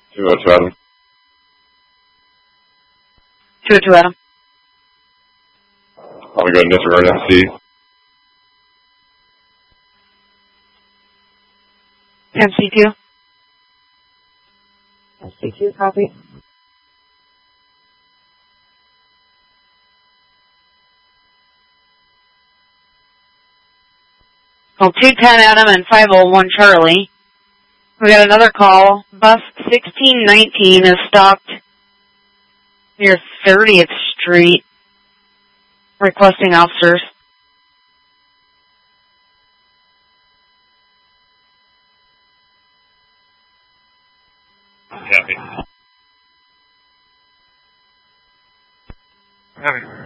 202 Adam. 202 Adam. I'm going to go disregard MC. MC2. MC2, copy. Call 210 Adam and 501 Charlie. We got another call. Bus 1619 is stopped near 30th Street, requesting officers. Copy.